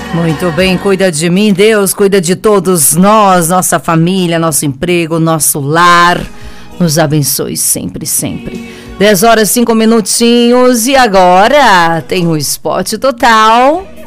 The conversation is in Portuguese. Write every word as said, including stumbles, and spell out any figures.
Muito bem, cuida de mim, Deus, cuida de todos nós, nossa família, nosso emprego, nosso lar. Nos abençoe sempre, sempre. dez horas, cinco minutinhos e agora tem o Esporte Total.